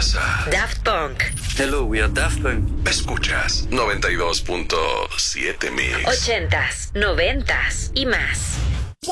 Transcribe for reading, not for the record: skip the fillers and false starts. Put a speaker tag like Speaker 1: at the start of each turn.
Speaker 1: Escuchas a
Speaker 2: Daft Punk.
Speaker 3: Hello, we are Daft Punk.
Speaker 1: Escuchas 92.7 Mix.
Speaker 2: 80s, 90s y más.